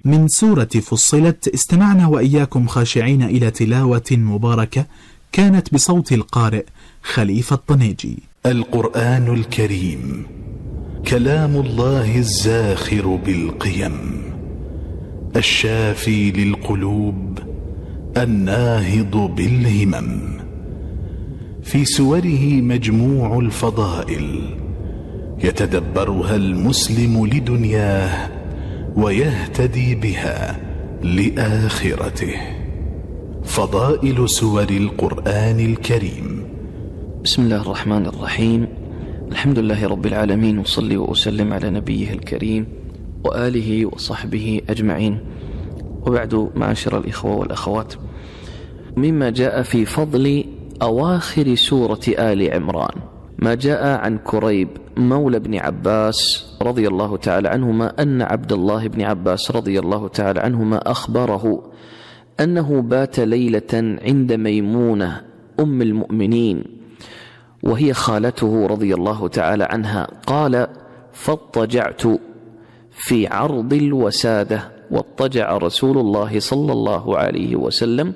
من سورة فصلت استمعنا وإياكم خاشعين إلى تلاوة مباركة كانت بصوت القارئ خليفة الطنيجي. القرآن الكريم كلام الله الزاخر بالقيم، الشافي للقلوب، الناهض بالهمم، في سوره مجموع الفضائل يتدبرها المسلم لدنياه ويهتدي بها لآخرته. فضائل سور القرآن الكريم. بسم الله الرحمن الرحيم، الحمد لله رب العالمين، وصلي وأسلم على نبيه الكريم وآله وصحبه أجمعين، وبعد، معاشر الإخوة والأخوات، مما جاء في فضل أواخر سورة آل عمران ما جاء عن كريب مولى ابن عباس رضي الله تعالى عنهما أن عبد الله بن عباس رضي الله تعالى عنهما أخبره أنه بات ليلة عند ميمونة أم المؤمنين وهي خالته رضي الله تعالى عنها. قال: فاضطجعت في عرض الوسادة، واضطجع رسول الله صلى الله عليه وسلم